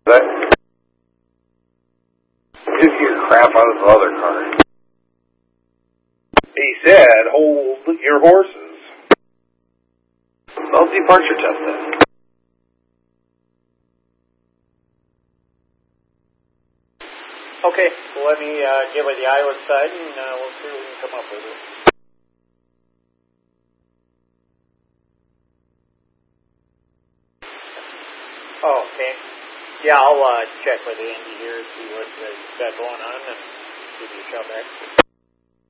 That gives you crap out of the other car. He said, hold your horses. I'll departure test then. Okay, well, let me get with the Iowa side, and we'll see what we can come up with. Oh, okay. Yeah, I'll check with Andy here, see what he's got going on, and give you a shout back.